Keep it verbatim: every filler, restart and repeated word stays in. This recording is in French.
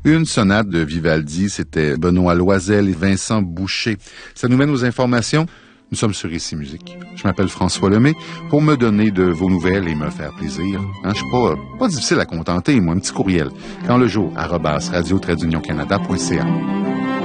Une sonate de Vivaldi, c'était Benoît Loisel et Vincent Boucher. Ça nous mène aux informations. Nous sommes sur Ici Musique. Je m'appelle François Lemay. Pour me donner de vos nouvelles et me faire plaisir, hein, je suis pas, pas difficile à contenter, moi, un petit courriel. Quand le jour, arobase radio-canada.ca.